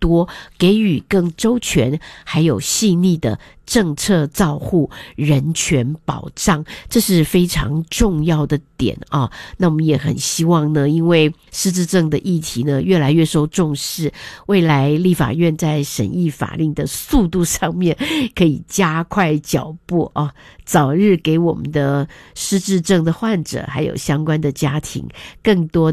多，给予更周全还有细腻的政策照护、人权保障，这是非常重要的点啊。那我们也很希望呢，因为失智症的议题呢越来越受重视，未来立法院在审议法令的速度上面可以加快脚步啊，早日给我们的失智症的患者还有相关的家庭更多